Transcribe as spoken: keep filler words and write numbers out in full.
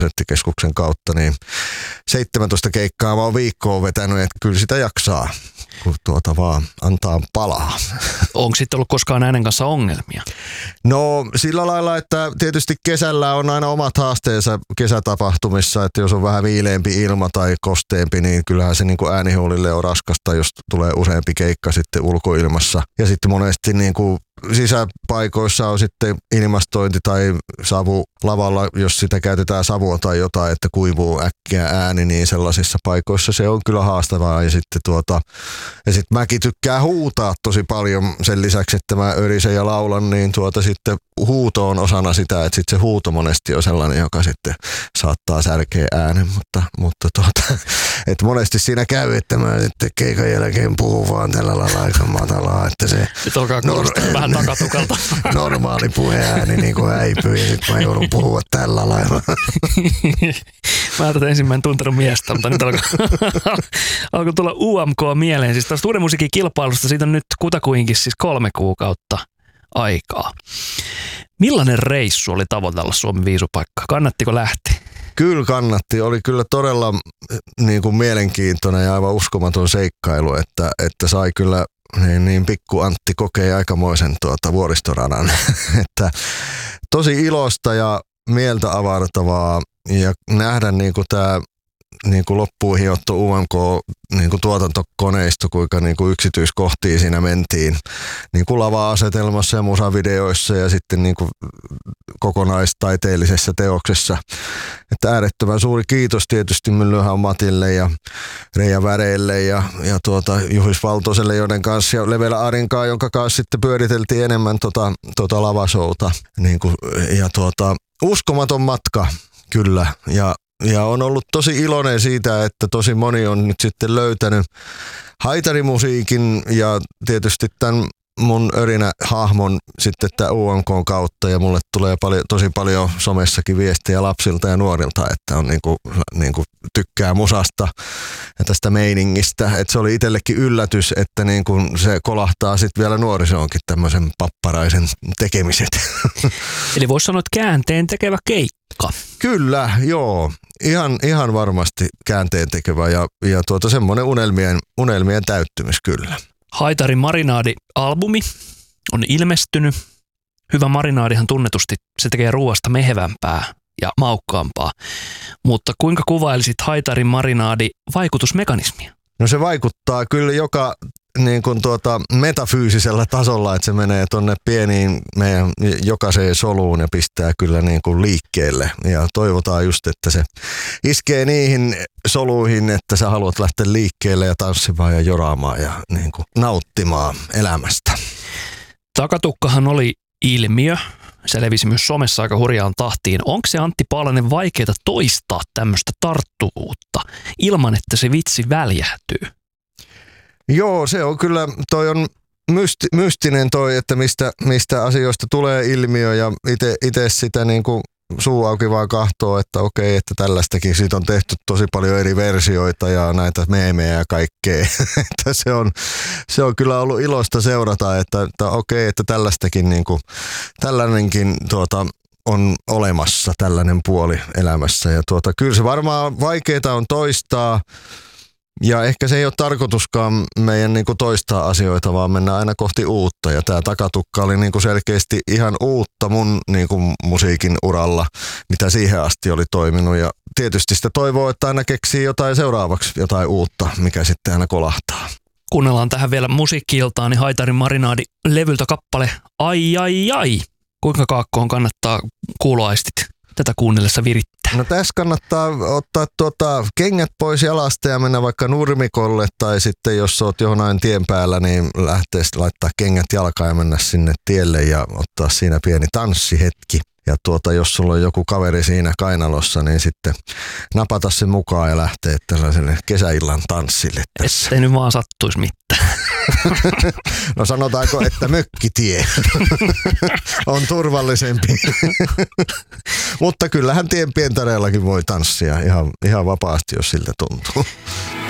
Settikeskuksen kautta, niin seitsemäntoista keikkaa mä oon viikkoon vetänyt, että kyllä sitä jaksaa, kun tuota vaan antaa palaa. Onko sitten ollut koskaan äänen kanssa ongelmia? No sillä lailla, että tietysti kesällä on aina omat haasteensa kesätapahtumissa, että jos on vähän viileämpi ilma tai kosteempi, niin kyllähän se niin kuin äänihuulille on raskasta, jos tulee useampi keikka sitten ulkoilmassa. Ja sitten monesti niin kuin sisäpaikoissa on sitten ilmastointi tai savu lavalla, jos sitä käytetään savua tai jotain, että kuivuu äkkiä ääni, niin sellaisissa paikoissa se on kyllä haastavaa. Ja sitten tuota, ja sitten mäkin tykkään huutaa tosi paljon sen lisäksi, että mä örisen ja laulan, niin tuota sitten huuto on osana sitä, että sitten se huuto monesti on sellainen, joka sitten saattaa särkeä äänen, mutta, mutta tuota, että monesti siinä käy, että mä sitten keikan jälkeen puhun vaan tällä lailla aika matalaa, että se nyt alkaa kuulostaa no, vähän takatukalta. Normaali puheääni niin kuin häipyy ja sitten mä joudun puhua tällä lailla. Mä ajattelin ensimmäinen tuntenut miestä, mutta nyt alkoi, alkoi tulla U M K mieleen. Siis tästä uuden musiikin kilpailusta siitä on nyt kutakuinkin siis kolme kuukautta aikaa. Millainen reissu oli tavoitella Suomen viisupaikkaa? Kannattiko lähteä? Kyllä kannatti. Oli kyllä todella niin kuin mielenkiintoinen ja aivan uskomaton seikkailu, että, että sai kyllä niin, niin pikku Antti kokee aikamoisen tuota vuoristoradan. Että tosi ilosta ja mieltä avartavaa ja nähdä niin kuin tämä niin kuin loppuun hiottu U M K niin kuin tuotantokoneisto, kuinka niin kuin yksityiskohtiin siinä mentiin niin kuin lava-asetelmassa ja musavideoissa ja sitten niin kuin kokonaistaiteellisessa teoksessa. Että äärettömän suuri kiitos tietysti Myllyhän Matille ja Reija Väreille ja, ja tuota Juhis Valtoselle, joiden kanssa ja Levelä Arinkaa, jonka kanssa sitten pyöriteltiin enemmän tota, tota lavashouta. Niin kuin, ja tuota, uskomaton matka kyllä ja Ja on ollut tosi iloinen siitä, että tosi moni on nyt sitten löytänyt haitarimusiikin ja tietysti tämän mun örinä hahmon sitten tämän U M K:n kautta ja mulle tulee paljon, tosi paljon somessakin viestejä lapsilta ja nuorilta, että on niinku, niinku tykkää musasta ja tästä meiningistä. Että se oli itsellekin yllätys, että niinku se kolahtaa sitten vielä nuorisoonkin tämmöisen papparaisen tekemiset. Eli voisi sanoa, että käänteen tekevä keikka. Kyllä, joo. Ihan, ihan varmasti käänteen tekevä ja, ja tuota semmoinen unelmien, unelmien täyttymys kyllä. Haitarin marinaadi-albumi on ilmestynyt. Hyvä marinaadihan tunnetusti, se tekee ruoasta mehevämpää ja maukkaampaa. Mutta kuinka kuvailisit Haitarin marinaadi-vaikutusmekanismia? No se vaikuttaa kyllä joka niin kuin tuota, metafyysisellä tasolla, että se menee tonne pieniin meidän jokaiseen soluun ja pistää kyllä niin kuin liikkeelle. Ja toivotaan just, että se iskee niihin soluihin, että sä haluat lähteä liikkeelle ja tanssimaan ja joraamaan ja niin kuin nauttimaan elämästä. Takatukkahan oli ilmiö. Se levisi myös somessa aika hurjaan tahtiin. Onko se Antti Paalanen vaikeaa toistaa tämmöistä tarttuvuutta ilman, että se vitsi väljähtyy? Joo, se on kyllä, toi on mysti, mystinen toi, että mistä, mistä asioista tulee ilmiö ja itse sitä niin kuin suu auki vaan kahtoo, että okei, että tällaistakin. Siitä on tehty tosi paljon eri versioita ja näitä meemejä ja kaikkea. Että se, on, se on kyllä ollut iloista seurata, että, että okei, että tällaistakin niin kuin, tällainenkin tuota, on olemassa, tällainen puoli elämässä. Ja tuota, kyllä se varmaan vaikeaa on toistaa. Ja ehkä se ei ole tarkoituskaan meidän niin kuin toistaa asioita, vaan mennään aina kohti uutta. Ja tämä Takatukka oli niin kuin selkeästi ihan uutta mun niin kuin musiikin uralla, mitä siihen asti oli toiminut. Ja tietysti sitä toivoo, että aina keksii jotain seuraavaksi, jotain uutta, mikä sitten aina kolahtaa. Kuunnellaan tähän vielä musiikki-iltaan, niin Haitarin marinaadi levyltä kappale Ai ai ai. Kuinka kaakkoon kannattaa kuuloaistit tätä kuunnellessa virittää? No tässä kannattaa ottaa tuota kengät pois jalasta ja mennä vaikka nurmikolle tai sitten jos oot johonain tien päällä, niin lähteä laittaa kengät jalkaan ja mennä sinne tielle ja ottaa siinä pieni tanssihetki. Ja tuota, jos sulla on joku kaveri siinä kainalossa, niin sitten napata se mukaan ja lähteä tällaiselle kesäillan tanssille tässä. Ettei nyt vaan sattuisi mitään. No sanotaanko, että mökkitie on turvallisempi. Mutta kyllähän tien pientareellakin voi tanssia ihan, ihan vapaasti, jos siltä tuntuu.